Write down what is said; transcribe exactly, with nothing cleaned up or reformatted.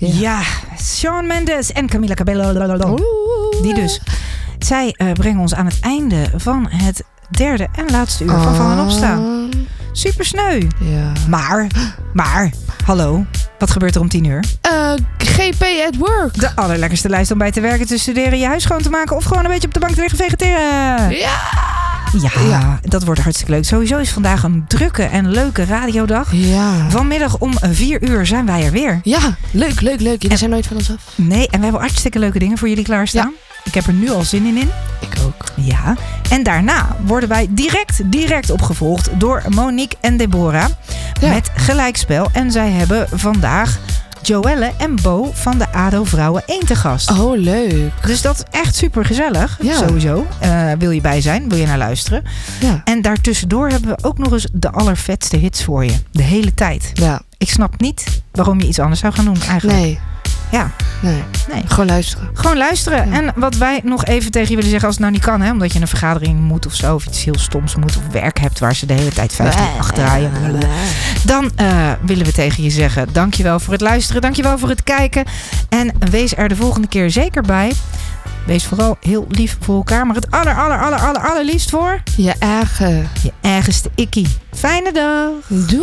Ja, ja Shawn Mendes en Camila Cabello. Oeh. Die dus. Zij uh, brengen ons aan het einde van het derde en laatste uur van Oh. Vallen Opstaan. Super sneu. Ja. Maar, maar, hallo, wat gebeurt er om tien uur? Uh, G P at work. De allerlekkerste lijst om bij te werken, te studeren, je huis schoon te maken of gewoon een beetje op de bank te liggen vegeteren. Ja. Ja, Ja. dat wordt hartstikke leuk. Sowieso is vandaag een drukke en leuke radiodag. Ja. Vanmiddag om vier uur zijn wij er weer. Ja, leuk, leuk, leuk. Jullie En- zijn nooit van ons af. Nee, en we hebben hartstikke leuke dingen voor jullie klaarstaan. Ik heb er nu al zin in in. Ik ook. Ja, en daarna worden wij direct, direct opgevolgd door Monique en Deborah Ja. met Gelijkspel. En zij hebben vandaag Joelle en Bo van de A D O Vrouwen één te gast. Oh, leuk. Dus dat is echt super gezellig, Ja. sowieso. Uh, wil je bij zijn, wil je naar luisteren. Ja. En daartussendoor hebben we ook nog eens de allervetste hits voor je. De hele tijd. Ja. Ik snap niet waarom je iets anders zou gaan doen eigenlijk. Nee. Ja, Nee. nee. Gewoon luisteren. Gewoon luisteren. Ja. En wat wij nog even tegen je willen zeggen, als het nou niet kan, hè, omdat je een vergadering moet of zo, of iets heel stoms moet, of werk hebt waar ze de hele tijd vijftien acht draaien, dan uh, willen we tegen je zeggen, dankjewel voor het luisteren, dankjewel voor het kijken. En wees er de volgende keer zeker bij. Wees vooral heel lief voor elkaar, maar het aller, aller, aller, aller, allerliefst voor Je eigen. je ergste ikkie. Fijne dag. Doei.